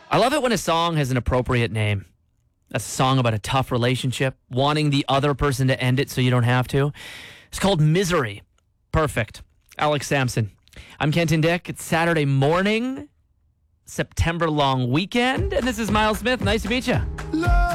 I love it when a song has an appropriate name. That's a song about a tough relationship, wanting the other person to end it so you don't have to. It's called Misery. Perfect. Alex Sampson. I'm Kenton Dick. It's Saturday morning, September long weekend, and this is Miles Smith. Nice to meet you.